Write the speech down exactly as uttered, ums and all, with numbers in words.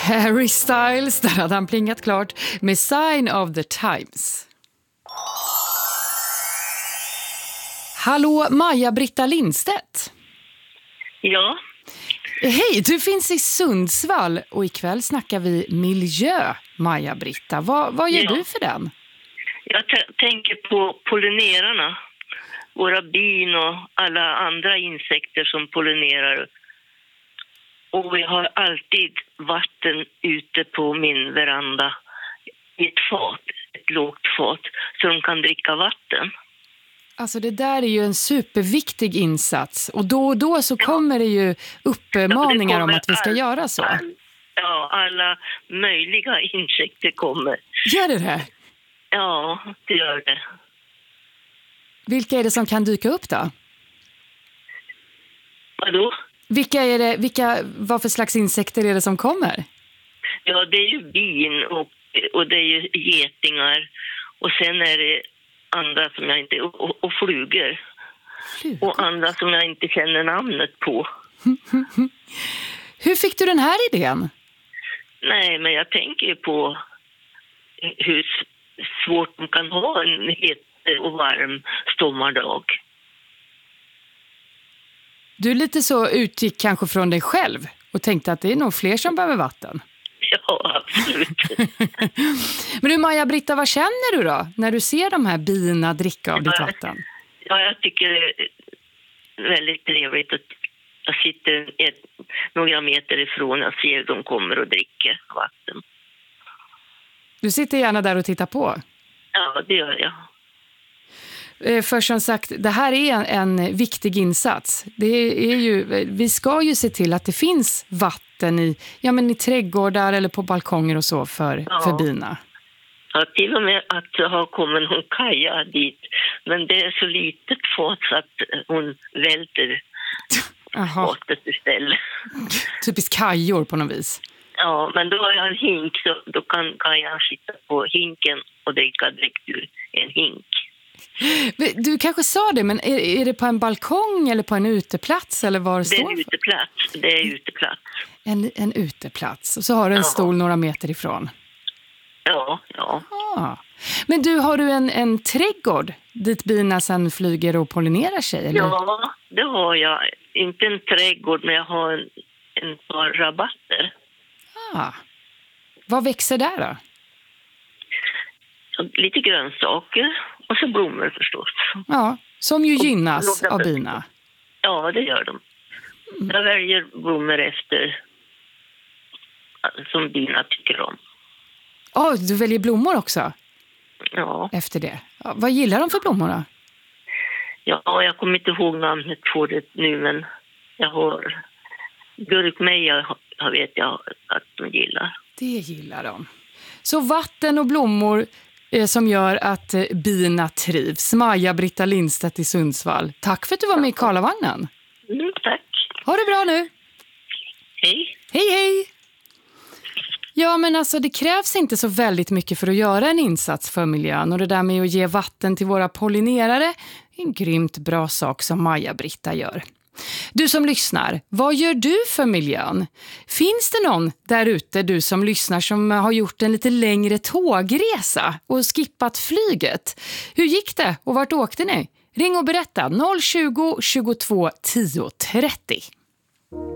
Harry Styles, där hade han plingat klart med Sign of the Times. Hallå, Maja-Britta Lindstedt. Ja. Hej, du finns i Sundsvall och ikväll snackar vi miljö, Maja-Britta. Vad, vad gör ja. du för den? Jag t- tänker på pollinerarna. Våra bin och alla andra insekter som pollinerar. Och vi har alltid vatten ute på min veranda i ett fat, ett lågt fat, så de kan dricka vatten. Alltså det där är ju en superviktig insats. Och då och då så kommer det ju uppmaningar ja, det om att vi ska all, göra så. All, ja, alla möjliga insekter kommer. Gör det det? Ja, det gör det. Vilka är det som kan dyka upp då? Vadå? Vilka är det, vilka, vad för slags insekter är det som kommer? Ja, det är ju bin och, och det är ju getingar. Och sen är det andra som jag inte... Och, och flugor. flugor. Och andra som jag inte känner namnet på. Hur fick du den här idén? Nej, men jag tänker ju på hur svårt man kan ha en het och varm sommardag. Du lite så utgick kanske från dig själv och tänkte att det är nog fler som behöver vatten. Ja, absolut. Men du Maja-Britta, vad känner du då när du ser de här bina dricka av ditt vatten? Ja, jag tycker det är väldigt trevligt att jag sitter ett, några meter ifrån och ser att de kommer och dricker vatten. Du sitter gärna där och tittar på? Ja, det gör jag. För som sagt, det här är en, en viktig insats. Det är ju, vi ska ju se till att det finns vatten i, ja, men i trädgårdar eller på balkonger och så för, ja. för bina. Ja, till och med att det har kommit någon kaja dit. Men det är så litet fat så att hon välter fatet istället. Typiskt kajor på något vis. Ja, men då har jag en hink så då kan kajan sitta på hinken och dricka direkt ur en hink. Du kanske sa det, men är, är det på en balkong eller på en uteplats? Eller var det, det är en uteplats. Det är uteplats. En, en uteplats. Och så har du en ja. stol några meter ifrån. Ja, ja. Ah. Men du, har du en, en trädgård dit bina sen flyger och pollinerar sig? Eller? Ja, det har jag. Inte en trädgård, men jag har en, en par rabatter. Ah. Vad växer där då? Så lite grönsaker och så blommor förstås. Ja, som ju gynnas av bina. Ja, det gör de. Mm. Jag väljer blommor efter som bina tycker om. Ja, oh, du väljer blommor också? Ja. Efter det. Ja, vad gillar de för blommor då? Ja, jag kommer inte ihåg namnet på det nu, men jag har gurkmeja jag vet jag att de gillar. Det gillar de. Så vatten och blommor eh, som gör att eh, bina trivs. Maja-Britta Lindstedt i Sundsvall. Tack för att du var med i Karlavagnen. Mm, tack. Ha det bra nu. Hej. Hej, hej. Ja, men alltså det krävs inte så väldigt mycket för att göra en insats för miljön. Och det där med att ge vatten till våra pollinerare är en grymt bra sak som Maja-Britta gör. Du som lyssnar, vad gör du för miljön? Finns det någon där ute, du som lyssnar, som har gjort en lite längre tågresa och skippat flyget? Hur gick det och vart åkte ni? Ring och berätta noll tjugo, tjugotvå, tio trettio.